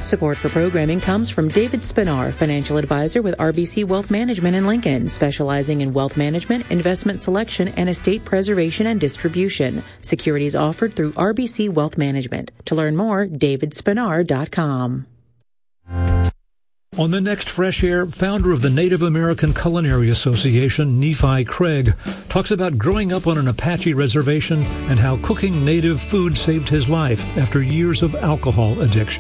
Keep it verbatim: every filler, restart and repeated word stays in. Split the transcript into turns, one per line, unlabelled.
Support for programming comes from David Spinar, financial advisor with R B C Wealth Management in Lincoln, specializing in wealth management, investment selection, and estate preservation and distribution. Securities offered through R B C Wealth Management. To learn more, david spinar dot com.
On the next Fresh Air, founder of the Native American Culinary Association, Nephi Craig, talks about growing up on an Apache reservation and how cooking native food saved his life after years of alcohol addiction.